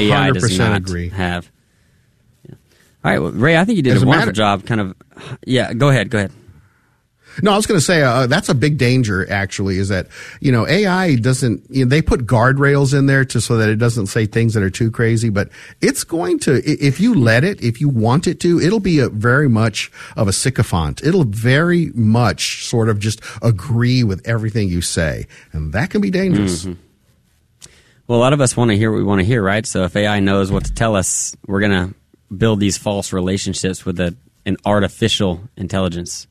AI does not agree. have. Yeah. All right, well, Ray, I think you did a wonderful job. Yeah, go ahead. No, I was going to say that's a big danger. Actually, is that AI doesn't. They put guardrails in there so that it doesn't say things that are too crazy. But it's going to, if you let it, if you want it to, it'll be very much of a sycophant. It'll very much sort of just agree with everything you say, and that can be dangerous. Mm-hmm. Well, a lot of us want to hear what we want to hear, right? So if AI knows what to tell us, we're going to build these false relationships with an artificial intelligence.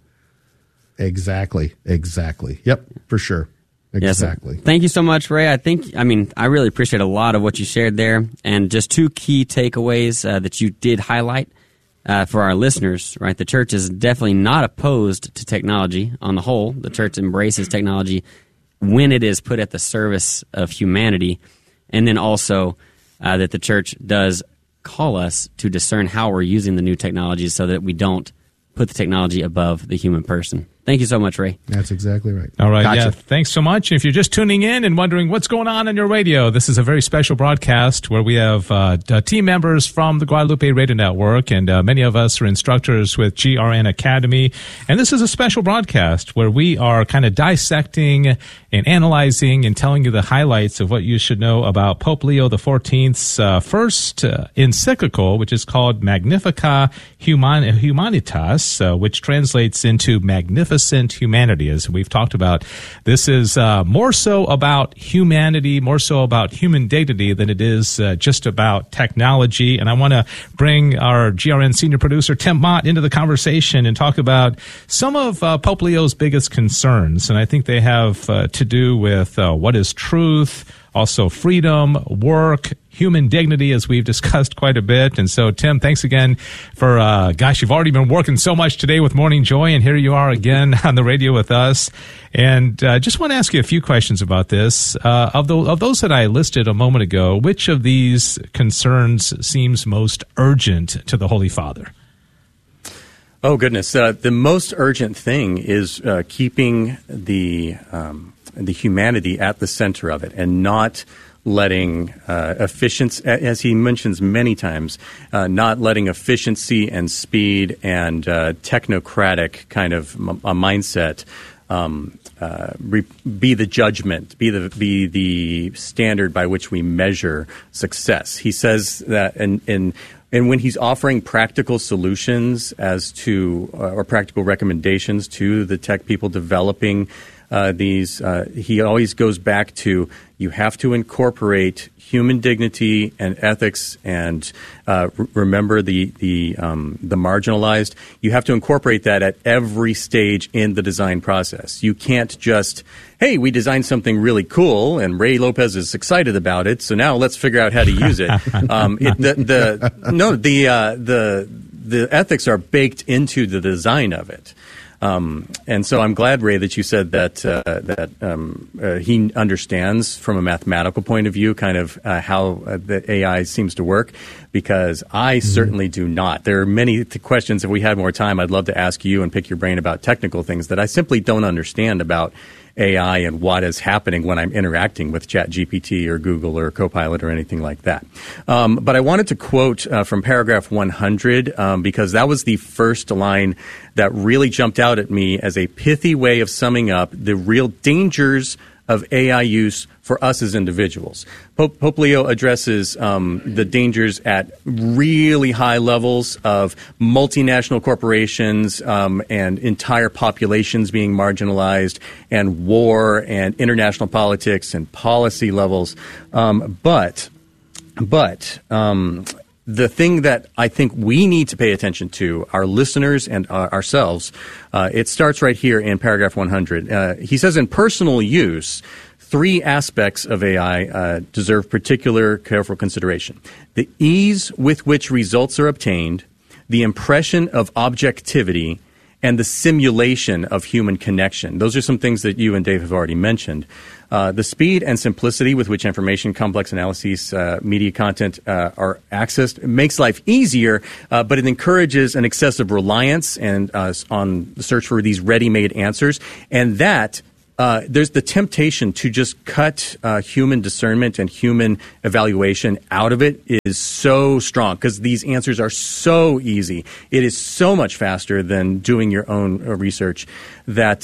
Exactly. Yep, for sure. Exactly. Yeah, so thank you so much, Ray. I really appreciate a lot of what you shared there. And just two key takeaways that you did highlight for our listeners, right? The church is definitely not opposed to technology on the whole. The church embraces technology when it is put at the service of humanity. And then also that the church does call us to discern how we're using the new technologies so that we don't put the technology above the human person. Thank you so much, Ray. That's exactly right. All right. Gotcha. Yeah. Thanks so much. If you're just tuning in and wondering what's going on your radio, this is a very special broadcast where we have team members from the Guadalupe Radio Network, and many of us are instructors with GRN Academy. And this is a special broadcast where we are kind of dissecting and analyzing and telling you the highlights of what you should know about Pope Leo XIV's first encyclical, which is called Magnificat Humanitas, which translates into magnificent humanity. As we've talked about, this is more so about humanity, more so about human dignity than it is just about technology. And I want to bring our GRN senior producer, Tim Mott, into the conversation and talk about some of Pope Leo's biggest concerns. And I think they have to do with what is truth, also freedom, work, human dignity, as we've discussed quite a bit. And so, Tim, thanks again for, you've already been working so much today with Morning Joy, and here you are again on the radio with us. And just want to ask you a few questions about this. Of those that I listed a moment ago, which of these concerns seems most urgent to the Holy Father? Oh, goodness. The most urgent thing is keeping the humanity at the center of it and not letting efficiency, as he mentions many times, not letting efficiency and speed and technocratic kind of a mindset be the judgment, be the standard by which we measure success. He says that, and when he's offering practical solutions as to or practical recommendations to the tech people developing these, he always goes back to, you have to incorporate human dignity and ethics, and remember the marginalized. You have to incorporate that at every stage in the design process. You can't just, hey, we designed something really cool, and Ray Lopez is excited about it, so now let's figure out how to use it. The ethics are baked into the design of it. And so I'm glad, Ray, that you said that he understands from a mathematical point of view kind of how the AI seems to work, because I certainly do not. There are many questions. If we had more time, I'd love to ask you and pick your brain about technical things that I simply don't understand about AI and what is happening when I'm interacting with ChatGPT or Google or Copilot or anything like that. But I wanted to quote from paragraph 100 because that was the first line that really jumped out at me as a pithy way of summing up the real dangers of AI use for us as individuals. Pope Leo addresses the dangers at really high levels of multinational corporations and entire populations being marginalized, and war and international politics and policy levels. But the thing that I think we need to pay attention to, our listeners and ourselves, it starts right here in paragraph 100. He says, in personal use, three aspects of AI deserve particular careful consideration: the ease with which results are obtained, the impression of objectivity, and the simulation of human connection. Those are some things that you and Dave have already mentioned. The speed and simplicity with which information, complex analyses, media content are accessed makes life easier, but it encourages an excessive reliance and on the search for these ready-made answers, and that there's the temptation to just cut human discernment and human evaluation out of it is so strong because these answers are so easy. It is so much faster than doing your own research that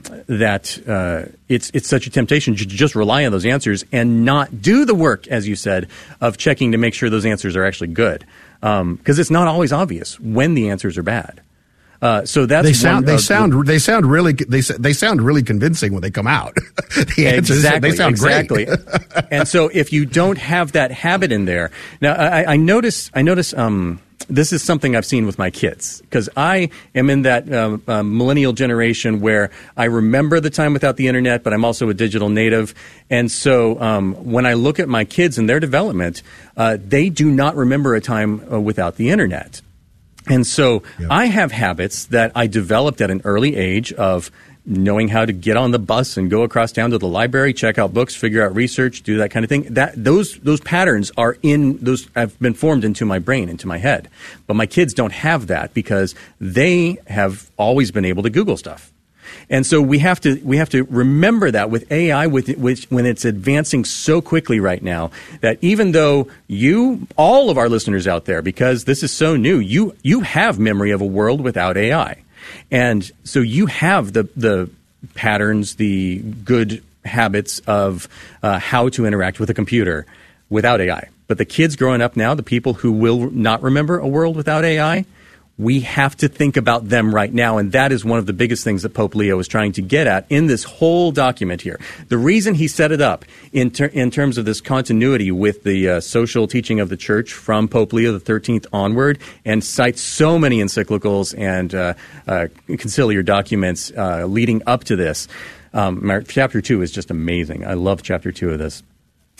it's such a temptation to just rely on those answers and not do the work, as you said, of checking to make sure those answers are actually good. Because it's not always obvious when the answers are bad. So that's they sound really convincing when they come out. The answers, they sound great. And so if you don't have that habit in there, now I notice this is something I've seen with my kids because I am in that millennial generation where I remember the time without the internet, but I'm also a digital native. And so when I look at my kids and their development, they do not remember a time without the internet. And so I have habits that I developed at an early age of knowing how to get on the bus and go across town to the library, check out books, figure out research, do that kind of thing. Those patterns have been formed into my brain, into my head. But my kids don't have that because they have always been able to Google stuff. And so we have to remember that with AI, when it's advancing so quickly right now, that even though all of our listeners out there, because this is so new, you have memory of a world without AI. And so you have the patterns, the good habits of how to interact with a computer without AI. But the kids growing up now, the people who will not remember a world without AI, we have to think about them right now, and that is one of the biggest things that Pope Leo is trying to get at in this whole document here. The reason he set it up in terms of this continuity with the social teaching of the Church from Pope Leo XIII onward, and cites so many encyclicals and conciliar documents leading up to this. Chapter 2 is just amazing. I love Chapter 2 of this.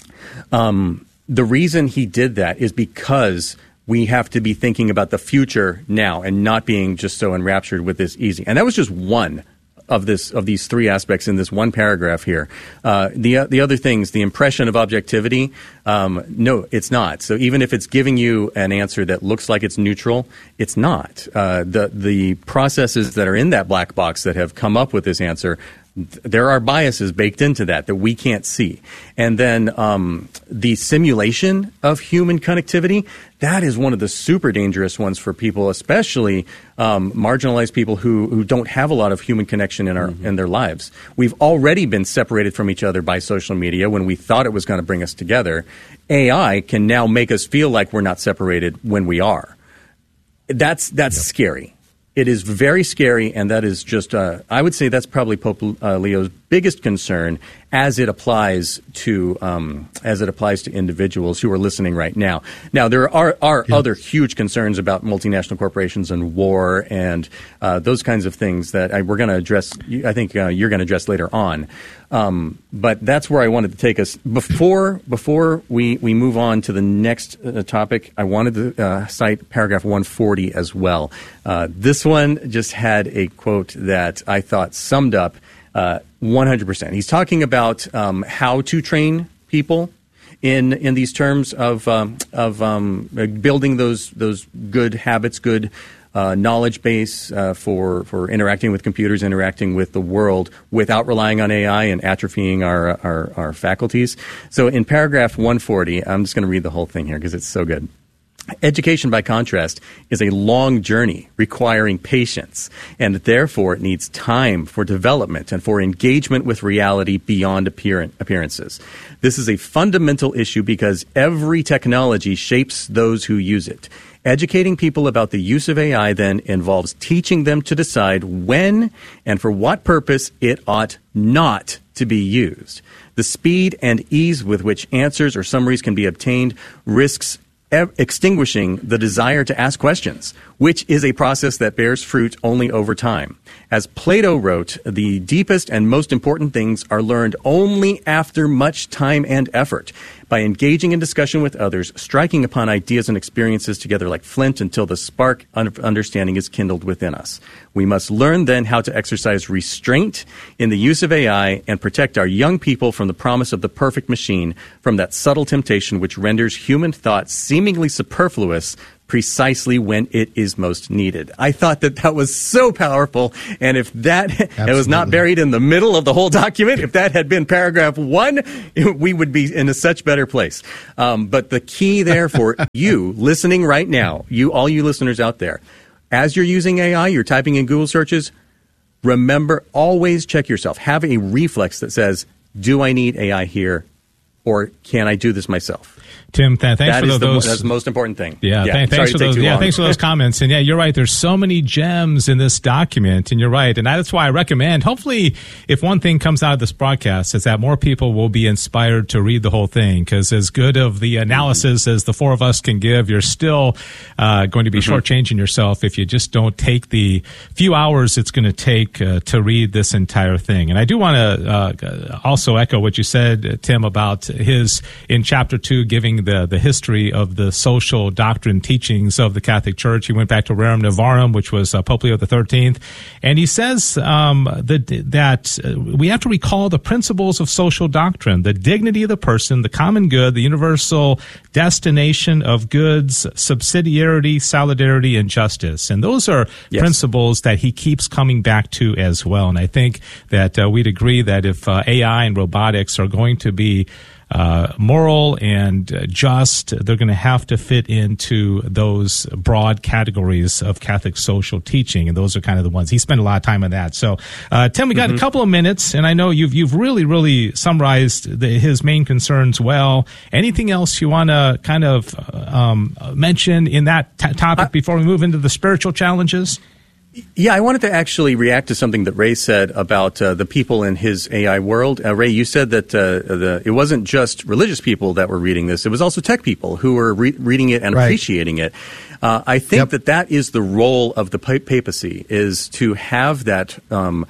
The reason he did that is because we have to be thinking about the future now and not being just so enraptured with this easy. And that was just one of these three aspects in this one paragraph here. The other things, the impression of objectivity, no, it's not. So even if it's giving you an answer that looks like it's neutral, it's not. The processes that are in that black box that have come up with this answer, there are biases baked into that we can't see. And then the simulation of human connectivity, that is one of the super dangerous ones for people, especially marginalized people who don't have a lot of human connection in their lives. We've already been separated from each other by social media when we thought it was going to bring us together. AI can now make us feel like we're not separated when we are. That's scary. It is very scary, and that is just, I would say that's probably Pope Leo's biggest concern as it applies to individuals who are listening right now. Now, there are other huge concerns about multinational corporations and war and those kinds of things that we're going to address. I think you're going to address later on. But that's where I wanted to take us. Before we move on to the next topic, I wanted to cite paragraph 140 as well. This one just had a quote that I thought summed up 100%. He's talking about how to train people in these terms of building those good habits, good knowledge base for interacting with computers, interacting with the world without relying on AI and atrophying our faculties. So in paragraph 140, I'm just going to read the whole thing here because it's so good. Education, by contrast, is a long journey requiring patience, and therefore it needs time for development and for engagement with reality beyond appearances. This is a fundamental issue because every technology shapes those who use it. Educating people about the use of AI then involves teaching them to decide when and for what purpose it ought not to be used. The speed and ease with which answers or summaries can be obtained risks extinguishing the desire to ask questions, which is a process that bears fruit only over time. As Plato wrote, the deepest and most important things are learned only after much time and effort. By engaging in discussion with others, striking upon ideas and experiences together like flint until the spark of understanding is kindled within us. We must learn then how to exercise restraint in the use of AI and protect our young people from the promise of the perfect machine, from that subtle temptation which renders human thought seemingly superfluous precisely when it is most needed. I thought that was so powerful. And if it was not buried in the middle of the whole document, if that had been paragraph 1, we would be in a such better place. But the key there for you listening right now, all you listeners out there, as you're using AI, you're typing in Google searches, remember, always check yourself. Have a reflex that says, do I need AI here, or can I do this myself? Tim, thanks for those. That's the most important thing. Thanks for those. Thanks for those comments. And you're right. There's so many gems in this document, and you're right. And that's why I recommend. Hopefully, if one thing comes out of this broadcast, is that more people will be inspired to read the whole thing. Because as good of the analysis as the four of us can give, you're still going to be shortchanging yourself if you just don't take the few hours it's going to take to read this entire thing. And I do want to also echo what you said, Tim, about in chapter 2 giving the history of the social doctrine teachings of the Catholic Church. He went back to Rerum Novarum, which was Pope Leo XIII, and he says that we have to recall the principles of social doctrine: the dignity of the person, the common good, the universal destination of goods, subsidiarity, solidarity, and justice. And those are principles that he keeps coming back to as well. And I think that we'd agree that if AI and robotics are going to be moral and just, they're going to have to fit into those broad categories of Catholic social teaching, and those are kind of the ones. He spent a lot of time on that. So, Tim, we got a couple of minutes, and I know you've really, really summarized his main concerns well. Anything else you want to kind of mention in that topic before we move into the spiritual challenges? Yeah, I wanted to actually react to something that Ray said about the people in his AI world. Ray, you said that it wasn't just religious people that were reading this. It was also tech people who were reading it and appreciating it. I think that is the role of the papacy, is to have that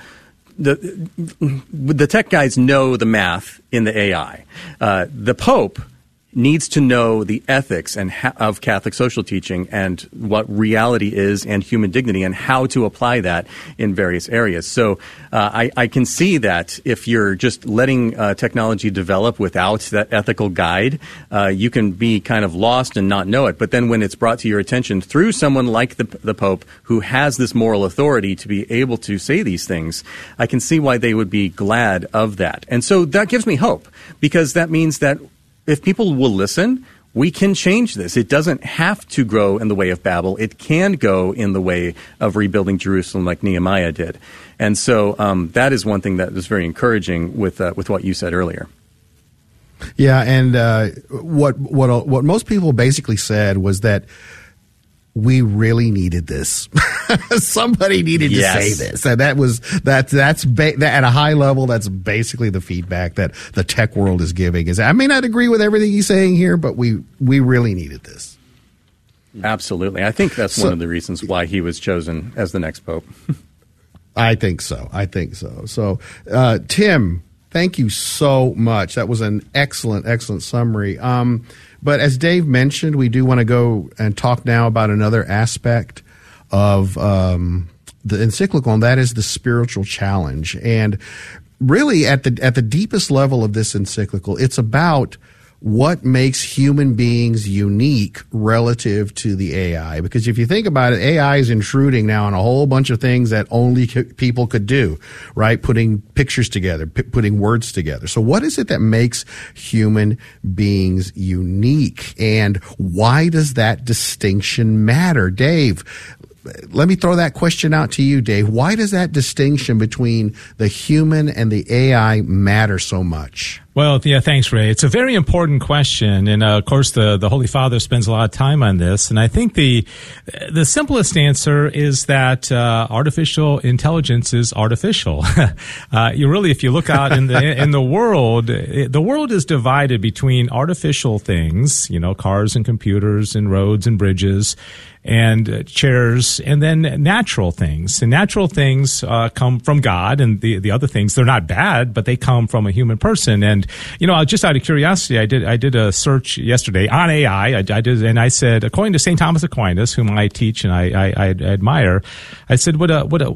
the tech guys know the math in the AI. The Pope needs to know the ethics of Catholic social teaching and what reality is and human dignity and how to apply that in various areas. So I can see that if you're just letting technology develop without that ethical guide, you can be kind of lost and not know it. But then when it's brought to your attention through someone like the Pope, who has this moral authority to be able to say these things, I can see why they would be glad of that. And so that gives me hope, because that means that if people will listen, we can change this. It doesn't have to grow in the way of Babel. It can go in the way of rebuilding Jerusalem like Nehemiah did. And so that is one thing that is very encouraging with what you said earlier. Yeah, and what most people basically said was that we really needed this. Somebody needed to say this, and that's at a high level. That's basically the feedback that the tech world is giving. I may not agree with everything he's saying here, but we really needed this. Absolutely, I think that's one of the reasons why he was chosen as the next pope. I think so. So, Tim, thank you so much. That was an excellent summary. But as Dave mentioned, we do want to go and talk now about another aspect of the encyclical, and that is the spiritual challenge. And really, at the deepest level of this encyclical, it's about what makes human beings unique relative to the AI. Because if you think about it, AI is intruding now on a whole bunch of things that only people could do, right? Putting pictures together, putting words together. So what is it that makes human beings unique? And why does that distinction matter? Dave, let me throw that question out to you, Dave. Why does that distinction between the human and the AI matter so much? Well, yeah, thanks, Ray. It's a very important question, and of course, the Holy Father spends a lot of time on this. And I think the simplest answer is that artificial intelligence is artificial. If you look out in the world is divided between artificial things, cars and computers and roads and bridges and chairs, and then natural things. And natural things come from God, and the other things, they're not bad, but they come from a human person. And just out of curiosity, I did a search yesterday on AI. And I said, according to St. Thomas Aquinas, whom I teach and I admire, I said, would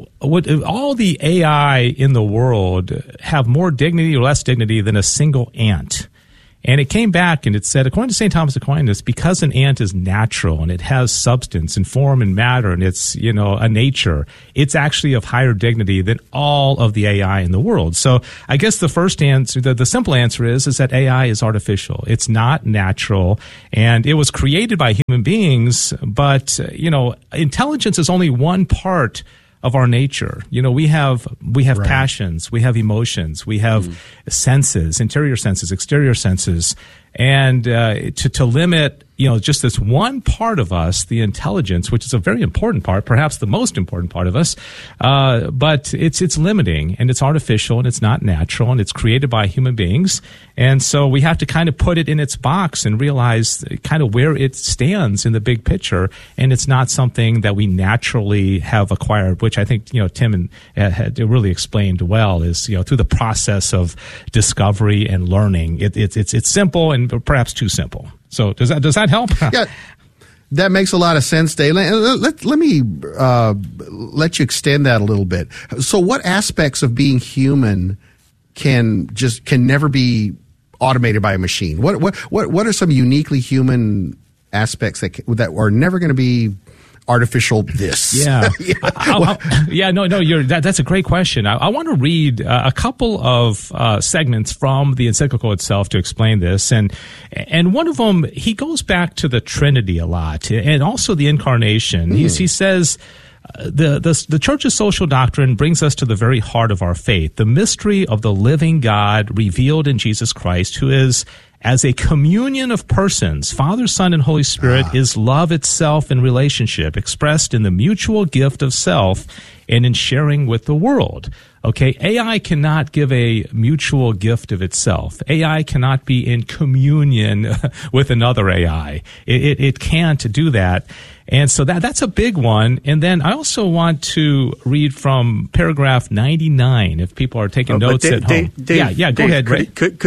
all the AI in the world have more dignity or less dignity than a single ant? And it came back and it said, according to St. Thomas Aquinas, because an ant is natural and it has substance and form and matter and it's, a nature, it's actually of higher dignity than all of the AI in the world. So I guess the first answer, the simple answer is that AI is artificial. It's not natural, and it was created by human beings, but, intelligence is only one part of our nature. We have right. Passions, we have emotions, we have senses, interior senses, exterior senses, and to limit, just this one part of us, the intelligence, which is a very important part, perhaps the most important part of us, but it's limiting, and it's artificial, and it's not natural, and it's created by human beings, and so we have to kind of put it in its box and realize kind of where it stands in the big picture, and it's not something that we naturally have acquired, which I think Tim had really explained well, is through the process of discovery and learning. It's simple and perhaps too simple. So does that help? Yeah, that makes a lot of sense, Dave. Let me let you extend that a little bit. So, what aspects of being human can never be automated by a machine? What are some uniquely human aspects that are never going to be artificial this? Yeah. That's a great question. I want to read a couple of segments from the encyclical itself to explain this. And one of them, he goes back to the Trinity a lot, and also the Incarnation. He says, the Church's social doctrine brings us to the very heart of our faith, the mystery of the living God revealed in Jesus Christ, who is, as a communion of persons, Father, Son, and Holy Spirit, is love itself in relationship, expressed in the mutual gift of self and in sharing with the world. Okay, AI cannot give a mutual gift of itself. AI cannot be in communion with another AI. It can't do that. And so that's a big one. And then I also want to read from paragraph 99, if people are taking notes at home. Dave, go ahead, Ray.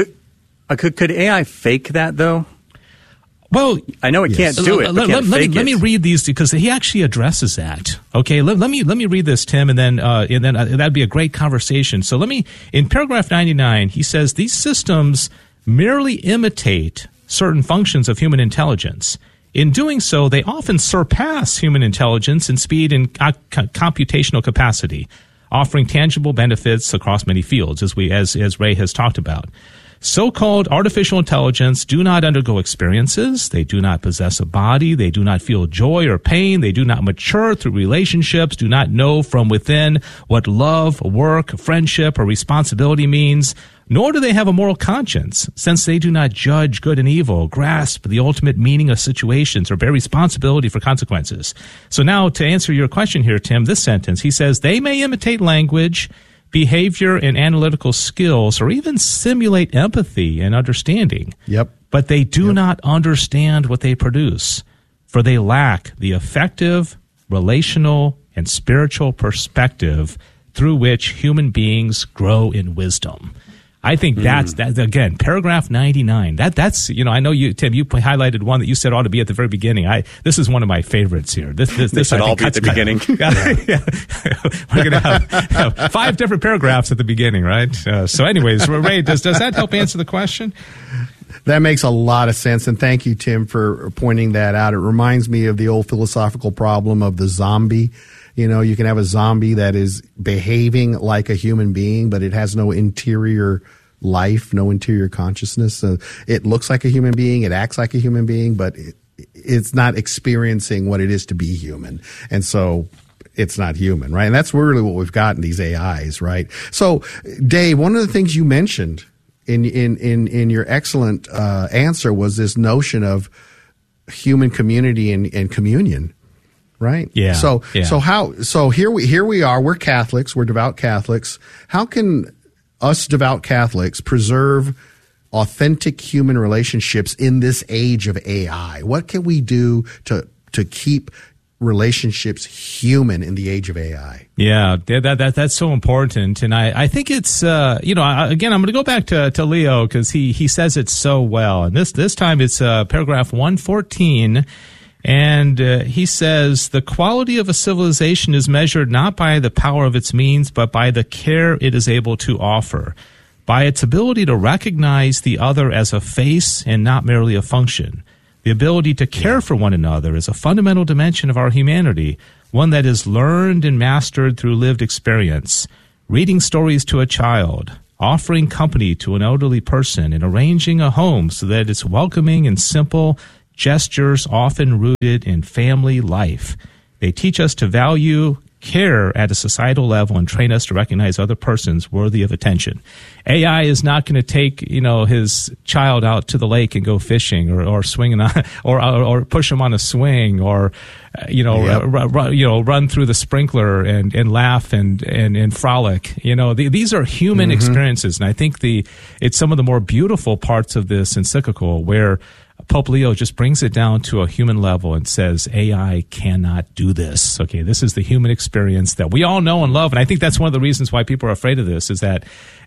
Could AI fake that, though? Well, I know it can't do it. Let me read these because he actually addresses that. Okay, let me read this, Tim, and then that'd be a great conversation. So in paragraph 99, he says these systems merely imitate certain functions of human intelligence. In doing so, they often surpass human intelligence in speed and computational capacity, offering tangible benefits across many fields, as Ray has talked about. So-called artificial intelligence do not undergo experiences. They do not possess a body. They do not feel joy or pain. They do not mature through relationships, do not know from within what love, work, friendship, or responsibility means, nor do they have a moral conscience, since they do not judge good and evil, grasp the ultimate meaning of situations, or bear responsibility for consequences. So now, to answer your question here, Tim, this sentence, he says, they may imitate language, behavior, and analytical skills, or even simulate empathy and understanding. Yep. But they do not understand what they produce, for they lack the effective, relational, and spiritual perspective through which human beings grow in wisdom. I think that's again, paragraph 99. That's I know you, Tim, you highlighted one that you said ought to be at the very beginning. This is one of my favorites here. This should all be at the beginning. We're going to have 5 different paragraphs at the beginning, right? So, anyways, Ray, does that help answer the question? That makes a lot of sense, and thank you, Tim, for pointing that out. It reminds me of the old philosophical problem of the zombie. You can have a zombie that is behaving like a human being, but it has no interior life, no interior consciousness. So it looks like a human being, it acts like a human being, but it's not experiencing what it is to be human. And so it's not human, right? And that's really what we've got in these AIs, right? So, Dave, one of the things you mentioned in your excellent answer was this notion of human community and communion. Right. Yeah. So here we are. We're Catholics. We're devout Catholics. How can us devout Catholics preserve authentic human relationships in this age of AI? What can we do to keep relationships human in the age of AI? Yeah, that's so important, and I think it's again I'm going to go back to Leo because he says it so well, and this time it's paragraph 114. And he says, the quality of a civilization is measured not by the power of its means, but by the care it is able to offer. by its ability to recognize the other as a face and not merely a function. The ability to care for one another is a fundamental dimension of our humanity, one that is learned and mastered through lived experience. Reading stories to a child, offering company to an elderly person, and arranging a home so that it's welcoming and simple gestures often rooted in family life. They teach us to value care at a societal level and train us to recognize other persons worthy of attention. AI is not going to take, his child out to the lake and go fishing or swinging on, or push him on a swing or, run through the sprinkler and laugh and frolic. These are human experiences. And I think it's some of the more beautiful parts of this encyclical where Pope Leo just brings it down to a human level and says, AI cannot do this. Okay, this is the human experience that we all know and love. And I think that's one of the reasons why people are afraid of this is that,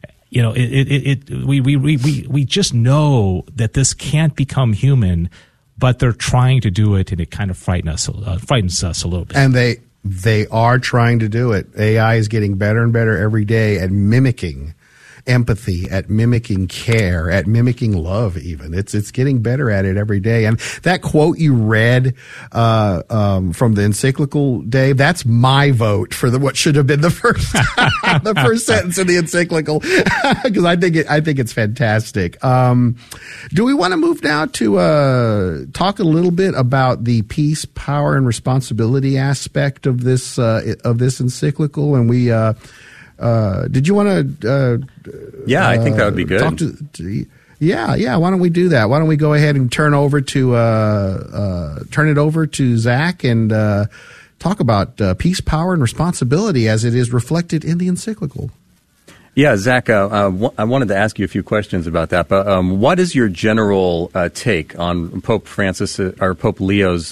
we just know that this can't become human, but they're trying to do it, and it kind of frightens us a little bit. And they are trying to do it. AI is getting better and better every day at mimicking empathy, at mimicking care, at mimicking love even. It's getting better at it every day. And that quote you read from the encyclical, Dave, that's my vote for what should have been the first the first sentence in the encyclical, because I think it's fantastic. Do we want to move now to talk a little bit about the peace, power, and responsibility aspect of this encyclical? And we did you want to? Yeah, I think that would be good. Yeah. Why don't we do that? Why don't we go ahead and turn it over to Zach and talk about peace, power, and responsibility as it is reflected in the encyclical. Yeah, Zach, I wanted to ask you a few questions about that. But what is your general take on Pope Francis or Pope Leo's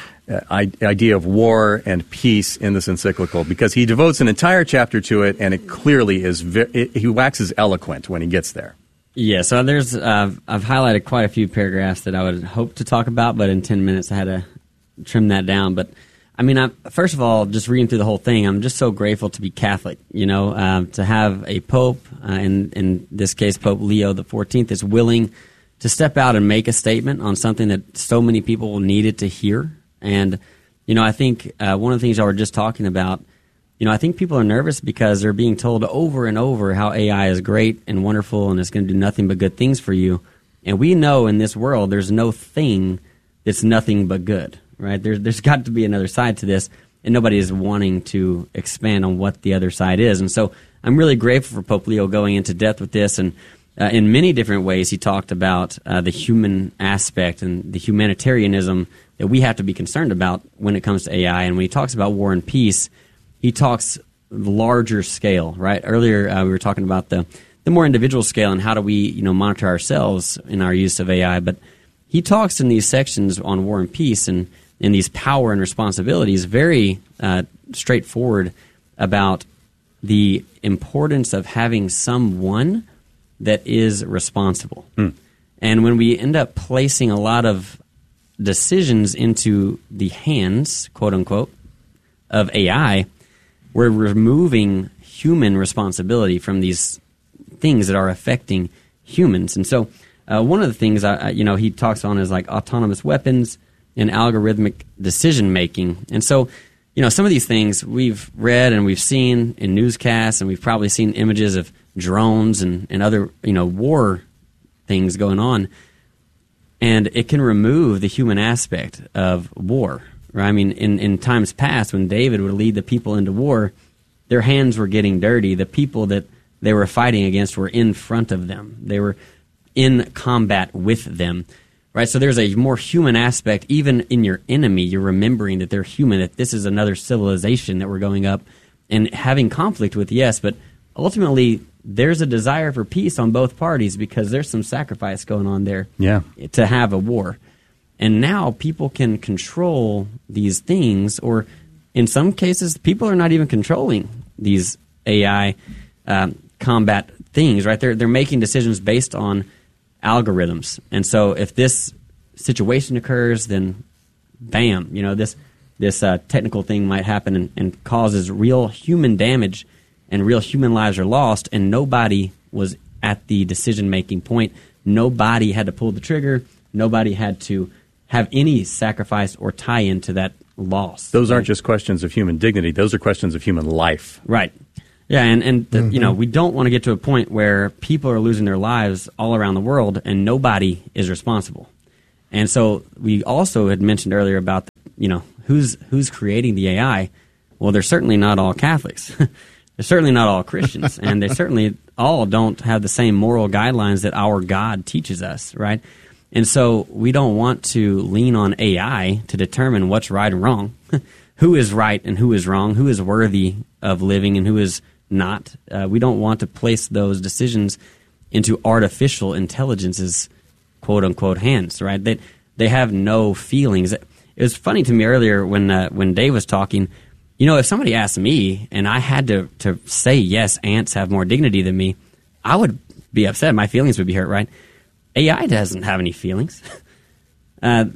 idea of war and peace in this encyclical? Because he devotes an entire chapter to it, and it clearly is he waxes eloquent when he gets there. Yeah, so there's I've highlighted quite a few paragraphs that I would hope to talk about, but in 10 minutes I had to trim that down. But I mean, first of all, just reading through the whole thing, I'm just so grateful to be Catholic, to have a pope, in this case Pope Leo XIV, is willing to step out and make a statement on something that so many people needed to hear. And, I think one of the things y'all were just talking about, I think people are nervous because they're being told over and over how AI is great and wonderful and it's going to do nothing but good things for you. And we know in this world there's no thing that's nothing but good, right? There's got to be another side to this, and nobody is wanting to expand on what the other side is. And so I'm really grateful for Pope Leo going into depth with this. And in many different ways, he talked about the human aspect and the humanitarianism that we have to be concerned about when it comes to AI. And when he talks about war and peace, he talks larger scale, right? Earlier, we were talking about the more individual scale and how do we, monitor ourselves in our use of AI. But he talks in these sections on war and peace and in these power and responsibilities very straightforward about the importance of having someone that is responsible. And when we end up placing a lot of decisions into the hands, quote unquote, of AI, we're removing human responsibility from these things that are affecting humans. And so one of the things he talks on is like autonomous weapons and algorithmic decision making. And so some of these things we've read and we've seen in newscasts, and we've probably seen images of drones and other war things going on. And it can remove the human aspect of war. Right? I mean, in times past, when David would lead the people into war, their hands were getting dirty. The people that they were fighting against were in front of them. They were in combat with them. Right? So there's a more human aspect. Even in your enemy, you're remembering that they're human, that this is another civilization that we're going up and having conflict with, yes, but ultimately there's a desire for peace on both parties because there's some sacrifice going on there to have a war. And now people can control these things, or in some cases, people are not even controlling these AI combat things, right? They're making decisions based on algorithms. And so if this situation occurs, then bam, this technical thing might happen and causes real human damage, and real human lives are lost, and nobody was at the decision-making point. Nobody had to pull the trigger. Nobody had to have any sacrifice or tie into that loss. Those aren't just questions of human dignity. Those are questions of human life. Right. Yeah, and we don't want to get to a point where people are losing their lives all around the world and nobody is responsible. And so we also had mentioned earlier about, who's creating the AI. Well, they're certainly not all Catholics. They're certainly not all Christians. And they certainly all don't have the same moral guidelines that our God teaches us, right? And so we don't want to lean on AI to determine what's right and wrong, who is right and who is wrong, who is worthy of living and who is not. We don't want to place those decisions into artificial intelligence's quote-unquote hands, right? They have no feelings. It was funny to me earlier when Dave was talking, if somebody asked me and I had to say, yes, ants have more dignity than me, I would be upset. My feelings would be hurt, right? AI doesn't have any feelings. That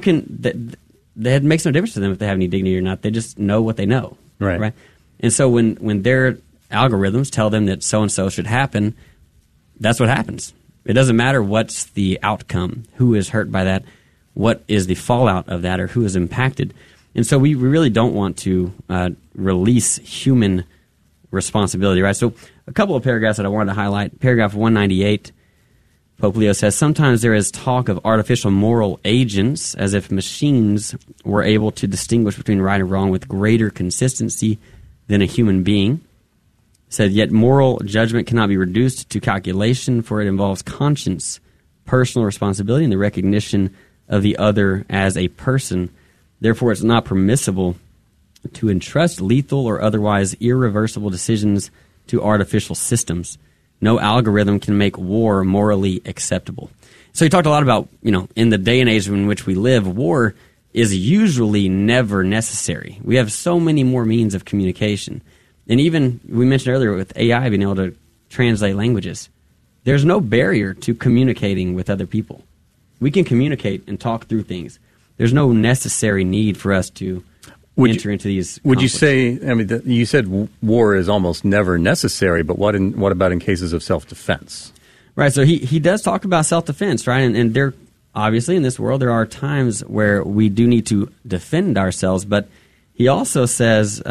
makes no difference to them if they have any dignity or not. They just know what they know, right? And so when their algorithms tell them that so-and-so should happen, that's what happens. It doesn't matter what's the outcome, who is hurt by that, what is the fallout of that, or who is impacted. And so we really don't want to release human responsibility, right? So a couple of paragraphs that I wanted to highlight. Paragraph 198, Pope Leo says, sometimes there is talk of artificial moral agents as if machines were able to distinguish between right and wrong with greater consistency than a human being. Said, yet moral judgment cannot be reduced to calculation, for it involves conscience, personal responsibility, and the recognition of the other as a person. Therefore, it's not permissible to entrust lethal or otherwise irreversible decisions to artificial systems. No algorithm can make war morally acceptable. So he talked a lot about, in the day and age in which we live, war is usually never necessary. We have so many more means of communication. And even, we mentioned earlier, with AI being able to translate languages, there's no barrier to communicating with other people. We can communicate and talk through things. There's no necessary need for us to enter into these conflicts. Would you say, you said war is almost never necessary, but what about in cases of self-defense? Right, so he does talk about self-defense, right? And there, obviously, in this world, there are times where we do need to defend ourselves, but he also says,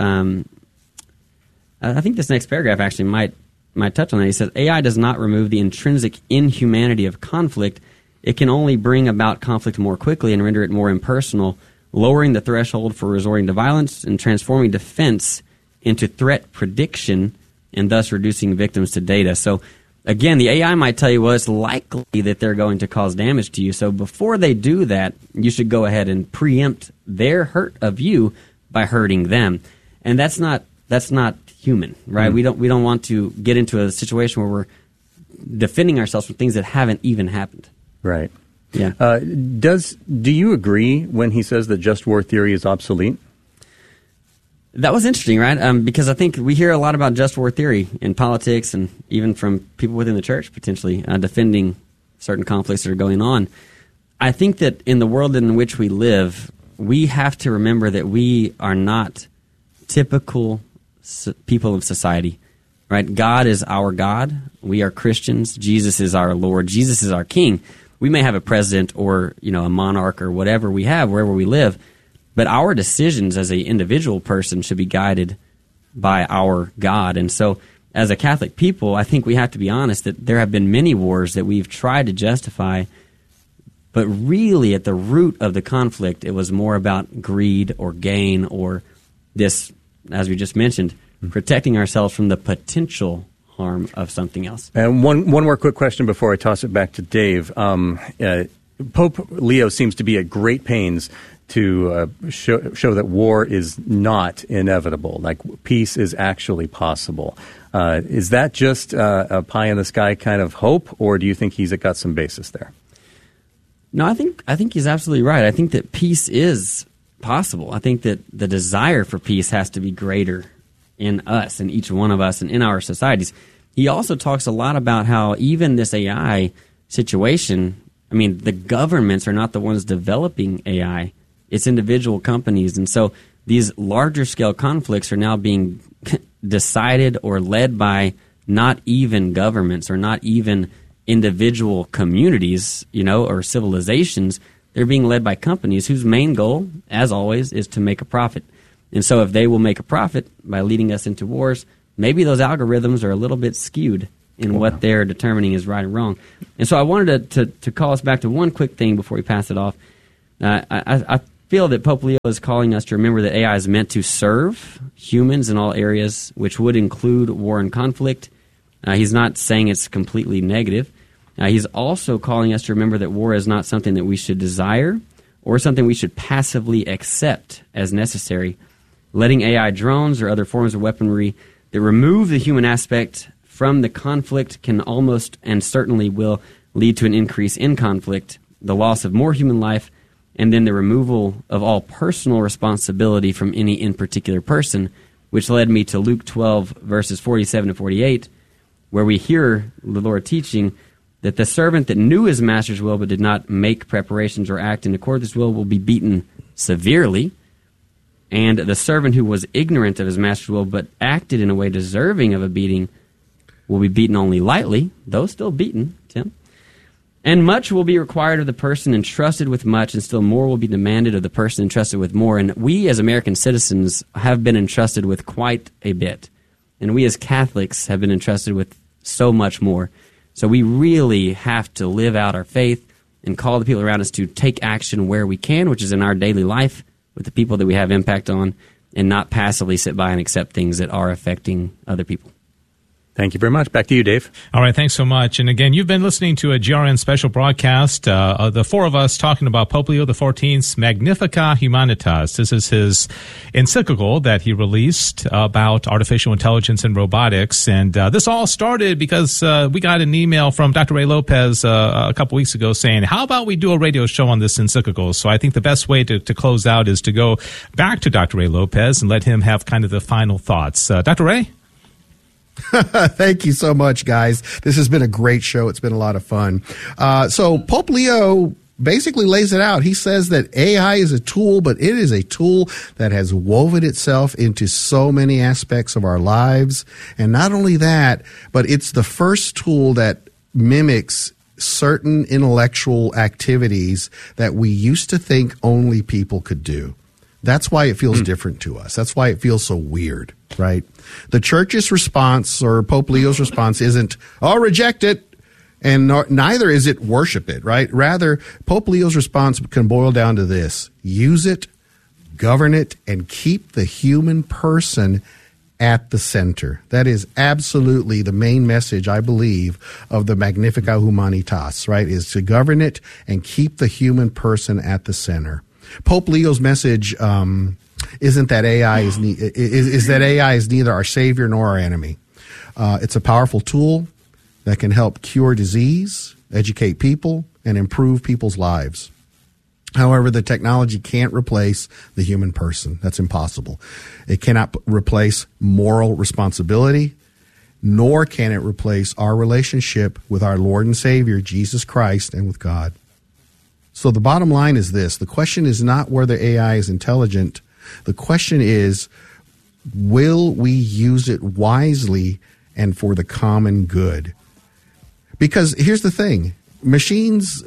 I think this next paragraph actually might touch on that. He says, AI does not remove the intrinsic inhumanity of conflict. It can only bring about conflict more quickly and render it more impersonal, lowering the threshold for resorting to violence and transforming defense into threat prediction and thus reducing victims to data. So, again, the AI might tell you, well, it's likely that they're going to cause damage to you. So before they do that, you should go ahead and preempt their hurt of you by hurting them. And that's not human, right? Mm-hmm. We don't want to get into a situation where we're defending ourselves from things that haven't even happened. Right. Yeah. Do you agree when he says that just war theory is obsolete? That was interesting, right? Because I think we hear a lot about just war theory in politics and even from people within the church, potentially, defending certain conflicts that are going on. I think that in the world in which we live, we have to remember that we are not typical people of society, right? God is our God. We are Christians. Jesus is our Lord. Jesus is our King. We may have a president or, a monarch or whatever we have wherever we live, but our decisions as an individual person should be guided by our God. And so as a Catholic people, I think we have to be honest that there have been many wars that we've tried to justify, but really at the root of the conflict, it was more about greed or gain or this, as we just mentioned, protecting ourselves from the potential harm of something else. And one more quick question before I toss it back to Dave. Pope Leo seems to be at great pains to show that war is not inevitable, like peace is actually possible. Is that just a pie-in-the-sky kind of hope, or do you think he's got some basis there? No, I think he's absolutely right. I think that peace is possible. I think that the desire for peace has to be greater in us, in each one of us, and in our societies. He also talks a lot about how even this AI situation, the governments are not the ones developing AI. It's individual companies. And so these larger scale conflicts are now being decided or led by not even governments or not even individual communities, or civilizations. They're being led by companies whose main goal, as always, is to make a profit. And so if they will make a profit by leading us into wars, maybe those algorithms are a little bit skewed in what they're determining is right and wrong. And so I wanted to call us back to one quick thing before we pass it off. I feel that Pope Leo is calling us to remember that AI is meant to serve humans in all areas, which would include war and conflict. He's not saying it's completely negative. He's also calling us to remember that war is not something that we should desire or something we should passively accept as necessary. Letting AI drones or other forms of weaponry that remove the human aspect from the conflict can almost and certainly will lead to an increase in conflict, the loss of more human life, and then the removal of all personal responsibility from any in particular person, which led me to Luke 12, verses 47 to 48, where we hear the Lord teaching that the servant that knew his master's will but did not make preparations or act in accord with his will be beaten severely, and the servant who was ignorant of his master's will but acted in a way deserving of a beating will be beaten only lightly, though still beaten, Tim. And much will be required of the person entrusted with much, and still more will be demanded of the person entrusted with more. And we as American citizens have been entrusted with quite a bit. And we as Catholics have been entrusted with so much more. So we really have to live out our faith and call the people around us to take action where we can, which is in our daily life with the people that we have impact on, and not passively sit by and accept things that are affecting other people. Thank you very much. Back to you, Dave. All right, thanks so much. And again, you've been listening to a GRN special broadcast, the four of us talking about Pope Leo XIV's Magnificat Humanitas. This is his encyclical that he released about artificial intelligence and robotics. And this all started because we got an email from Dr. Ray Lopez a couple weeks ago saying, how about we do a radio show on this encyclical? So I think the best way to close out is to go back to Dr. Ray Lopez and let him have kind of the final thoughts. Dr. Ray? Thank you so much, guys. This has been a great show. It's been a lot of fun. So Pope Leo basically lays it out. He says that AI is a tool, but it is a tool that has woven itself into so many aspects of our lives. And not only that, but it's the first tool that mimics certain intellectual activities that we used to think only people could do. That's why it feels different to us. That's why it feels so weird, right? The church's response, or Pope Leo's response, isn't, reject it, and neither is it worship it, right? Rather, Pope Leo's response can boil down to this: use it, govern it, and keep the human person at the center. That is absolutely the main message, I believe, of the Magnificat Humanitas, right? Is to govern it and keep the human person at the center. Pope Leo's message isn't that AI is that AI is neither our savior nor our enemy. It's a powerful tool that can help cure disease, educate people, and improve people's lives. However, the technology can't replace the human person. That's impossible. It cannot replace moral responsibility, nor can it replace our relationship with our Lord and Savior, Jesus Christ, and with God. So the bottom line is this: the question is not whether AI is intelligent. The question is, will we use it wisely and for the common good? Because here's the thing. Machines,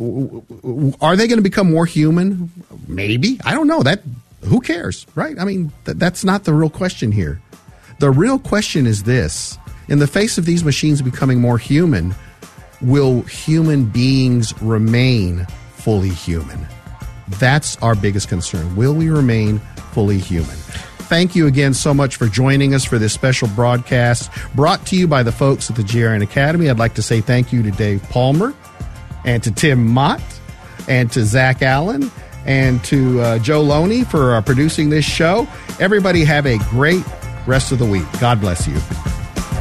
are they going to become more human? Maybe. I don't know. Who cares, right? I mean, that's not the real question here. The real question is this: in the face of these machines becoming more human, will human beings remain fully human? That's our biggest concern. Will we remain fully human? Thank you again so much for joining us for this special broadcast brought to you by the folks at the GRN Academy. I'd like to say thank you to Dave Palmer and to Tim Mott and to Zach Allen and to Joe Loney for producing this show. Everybody have a great rest of the week. God bless you.